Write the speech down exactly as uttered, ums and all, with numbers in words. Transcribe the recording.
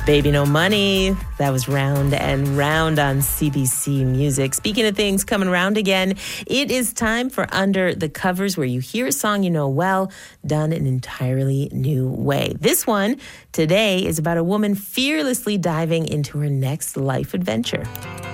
Baby No Money. That was Round and Round on C B C Music. Speaking of things coming around again, it is time for Under the Covers, where you hear a song you know well, done an entirely new way. This one today is about a woman fearlessly diving into her next life adventure.